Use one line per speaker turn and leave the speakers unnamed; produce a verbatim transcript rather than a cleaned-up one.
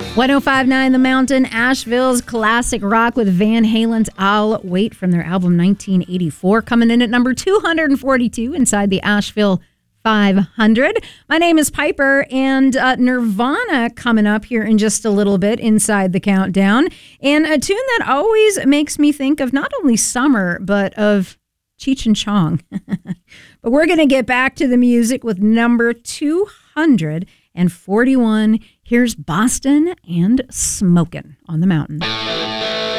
one oh five point nine The Mountain, Asheville's classic rock with Van Halen's I'll Wait from their album nineteen eighty-four, coming in at number two hundred forty-two inside the Asheville five hundred. My name is Piper, and uh, Nirvana coming up here in just a little bit inside the countdown. And a tune that always makes me think of not only summer, but of Cheech and Chong. But we're going to get back to the music with number two hundred forty-one. Here's Boston and Smokin' on the Mountain.